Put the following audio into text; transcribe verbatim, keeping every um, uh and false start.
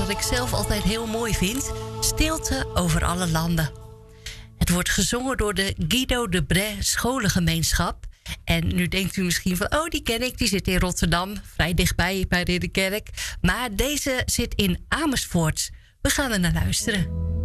ik zelf altijd heel mooi vind. Stilte over alle landen. Het wordt gezongen door de Guido de Brès Scholengemeenschap. En nu denkt u misschien van, oh, die ken ik, die zit in Rotterdam, vrij dichtbij bij Ridderkerk. Maar deze zit in Amersfoort. We gaan er naar luisteren.